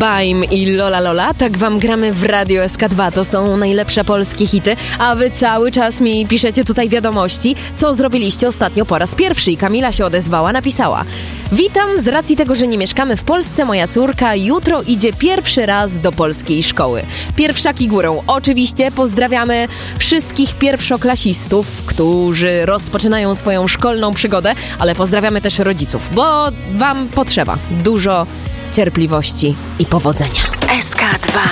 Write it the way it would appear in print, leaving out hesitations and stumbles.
Baim i Lola Lola, tak wam gramy w Radio SK2, to są najlepsze polskie hity, a wy cały czas mi piszecie tutaj wiadomości, co zrobiliście ostatnio po raz pierwszy i Kamila się odezwała, napisała: witam, z racji tego, że nie mieszkamy w Polsce, moja córka jutro idzie pierwszy raz do polskiej szkoły. Pierwszaki górą, oczywiście pozdrawiamy wszystkich pierwszoklasistów, którzy rozpoczynają swoją szkolną przygodę, ale pozdrawiamy też rodziców, bo wam potrzeba dużo cierpliwości i powodzenia. SK2